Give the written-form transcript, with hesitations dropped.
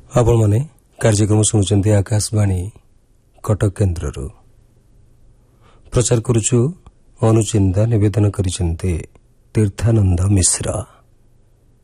ଆପଣମାନେ କାର୍ଯ୍ୟକ୍ରମ ଶୁଣୁଛନ୍ତି ଆକାଶବାଣୀ କଟକ କେନ୍ଦ୍ରରୁ। ପ୍ରଚାର କରୁଛୁ ଅନୁଚିନ୍ତା, ନିବେଦନ କରିଛନ୍ତି ତୀର୍ଥାନନ୍ଦ ମିଶ୍ର।